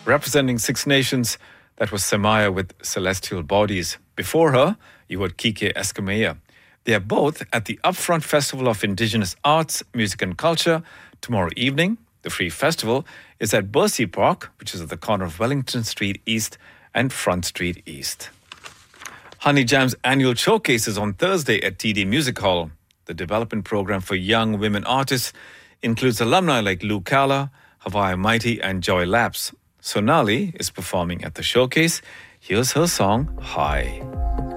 Representing Six Nations, that was Samaya with Celestial Bodies. Before her, you heard Kike Eskamea. They are both at the Upfront Festival of Indigenous Arts, Music and Culture tomorrow evening. The free festival is at Bercy Park, which is at the corner of Wellington Street East and Front Street East. Honey Jam's annual showcase is on Thursday at TD Music Hall. The development program for young women artists includes alumni like Lou Calla, Hawaii Mighty and Joy Lapse. Sonali is performing at the showcase. Here's her song, High.